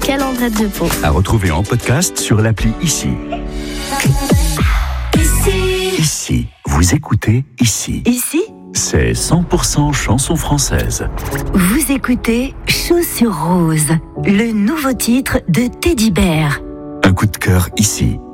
Quelle Andrette de Pau. À retrouver en podcast sur l'appli Ici. Ici, vous écoutez Ici. Ici, C'est 100% chansons françaises. vous écoutez Chaussures Roses, le nouveau titre de Teddy Bear. Un coup de cœur ici.